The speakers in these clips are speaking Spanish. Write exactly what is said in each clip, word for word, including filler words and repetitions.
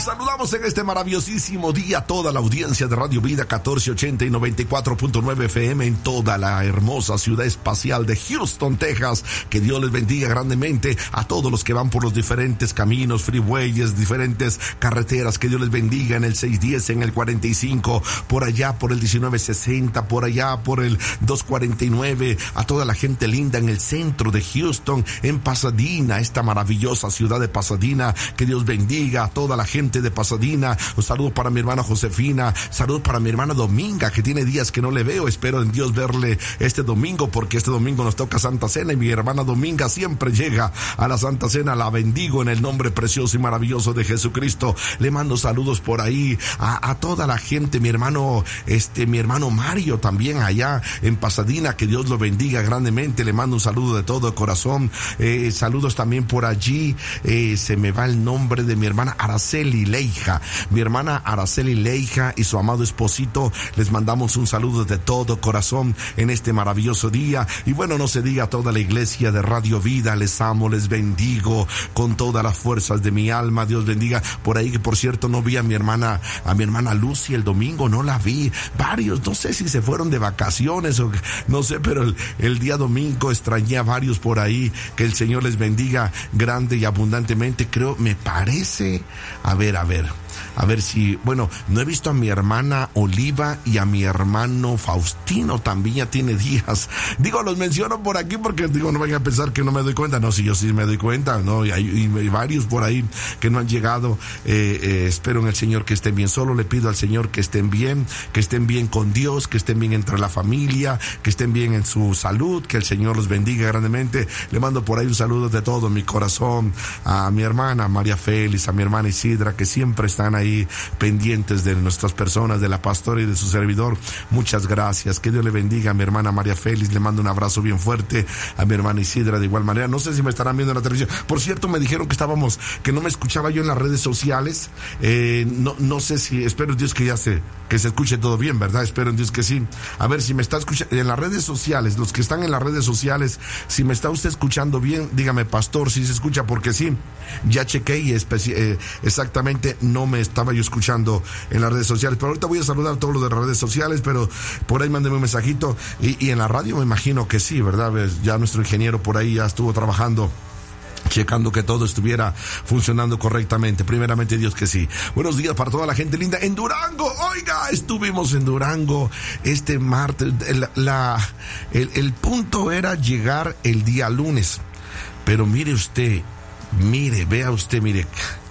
Saludamos en este maravillosísimo día a toda la audiencia de Radio Vida catorce ochenta y noventa y cuatro punto nueve F M en toda la hermosa ciudad espacial de Houston, Texas. Que Dios les bendiga grandemente a todos los que van por los diferentes caminos, freeways, diferentes carreteras. Que Dios les bendiga en el seiscientos diez, en el cuarenta y cinco, por allá por el diecinueve sesenta, por allá por el doscientos cuarenta y nueve. A toda la gente linda en el centro de Houston, en Pasadena, esta maravillosa ciudad de Pasadena. Que Dios bendiga a toda la gente de Pasadena. Un saludo para mi hermana Josefina, saludos para mi hermana Dominga, que tiene días que no le veo. Espero en Dios verle este domingo, porque este domingo nos toca Santa Cena y mi hermana Dominga siempre llega a la Santa Cena. La bendigo en el nombre precioso y maravilloso de Jesucristo. Le mando saludos por ahí a, a toda la gente, mi hermano, este, mi hermano Mario también allá en Pasadena. Que Dios lo bendiga grandemente. Le mando un saludo de todo corazón. Eh, saludos también por allí. Eh, se me va el nombre de mi hermana Araceli Leija, mi hermana Araceli Leija y su amado esposito. Les mandamos un saludo de todo corazón en este maravilloso día. Y bueno, no se diga a toda la iglesia de Radio Vida, les amo, les bendigo con todas las fuerzas de mi alma. Dios bendiga. Por ahí, que por cierto no vi a mi hermana, a mi hermana Lucy el domingo, no la vi. Varios, no sé si se fueron de vacaciones o no sé, pero el, el día domingo extrañé a varios por ahí. Que el Señor les bendiga grande y abundantemente. Creo, me parece, a ver, a ver, a ver si, bueno, no he visto a mi hermana Oliva y a mi hermano Faustino, también ya tiene días. Digo, los menciono por aquí porque, digo, no vayan a pensar que no me doy cuenta. No, si yo sí me doy cuenta, ¿no? Y hay, y hay varios por ahí que no han llegado. Eh, eh, espero en el Señor que estén bien. Solo le pido al Señor que estén bien, que estén bien con Dios, que estén bien entre la familia, que estén bien en su salud, que el Señor los bendiga grandemente. Le mando por ahí un saludo de todo mi corazón a mi hermana María Félix, a mi hermana Isidra, que siempre están ahí pendientes de nuestras personas, de la pastora y de su servidor. Muchas gracias. Que Dios le bendiga a mi hermana María Félix. Le mando un abrazo bien fuerte a mi hermana Isidra de igual manera. No sé si me estarán viendo en la televisión. Por cierto, me dijeron que estábamos, que no me escuchaba yo en las redes sociales. Eh, no, no sé si, espero en Dios que ya se, que se escuche todo bien, ¿verdad? Espero en Dios que sí. A ver si me está escuchando en las redes sociales, los que están en las redes sociales, si me está usted escuchando bien, dígame, pastor, si se escucha, porque sí, ya chequé y especi- eh, exactamente no me estaba yo escuchando en las redes sociales. Pero ahorita voy a saludar a todos los de las redes sociales, pero por ahí mándeme un mensajito. Y, y en la radio me imagino que sí, ¿verdad? Ya nuestro ingeniero por ahí ya estuvo trabajando, checando que todo estuviera funcionando correctamente. Primeramente Dios que sí. Buenos días para toda la gente linda en Durango. Oiga, estuvimos en Durango este martes. El, la, el, el punto era llegar el día lunes. Pero mire usted, mire, vea usted, mire,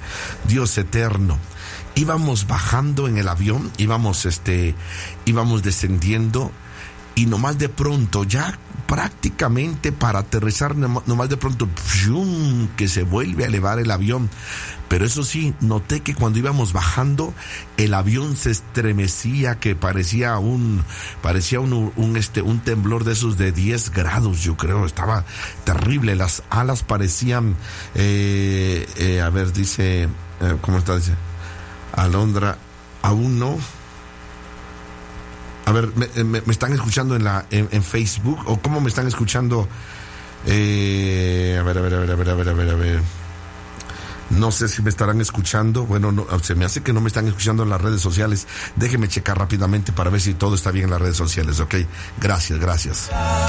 Dios eterno. Íbamos bajando en el avión, íbamos, este, íbamos descendiendo y nomás de pronto, ya prácticamente para aterrizar, nomás de pronto, ¡pum!, que se vuelve a elevar el avión. Pero eso sí, noté que cuando íbamos bajando, el avión se estremecía, que parecía un, parecía un, un, este, un temblor de esos de diez grados, yo creo. Estaba terrible, las alas parecían, eh, eh, a ver, dice, eh, ¿cómo está? Dice, Alondra, aún no. A ver, ¿me, me, me están escuchando en la en, en Facebook? ¿O cómo me están escuchando? Eh, a ver, a ver, a ver, a ver, a ver, a ver, a ver. No sé si me estarán escuchando. Bueno, no, se me hace que no me están escuchando en las redes sociales. Déjeme checar rápidamente para ver si todo está bien en las redes sociales, ¿ok? Gracias, gracias.